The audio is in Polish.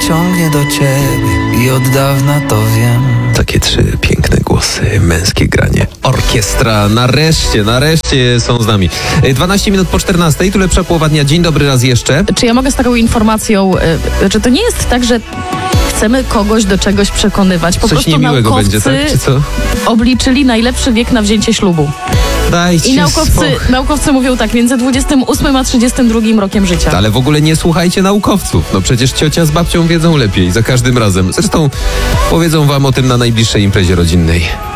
ciągnie do ciebie i od dawna to wiem. Takie 3 piękne głosy, męskie granie. Orkiestra, nareszcie są z nami. 12 minut po 14, tu lepsza połowa dnia. Dzień dobry raz jeszcze. Czy ja mogę z taką informacją, że to nie jest tak, że chcemy kogoś do czegoś przekonywać. Po Coś prostu niemiłego naukowcy będzie, tak? Czy co? obliczyli najlepszy wiek na wzięcie ślubu. Dajcie I spokój. naukowcy mówią tak, między 28 a 32 rokiem życia. Ale w ogóle nie słuchajcie naukowców. No przecież ciocia z babcią wiedzą lepiej za każdym razem. Zresztą powiedzą wam o tym na najbliższej imprezie rodzinnej.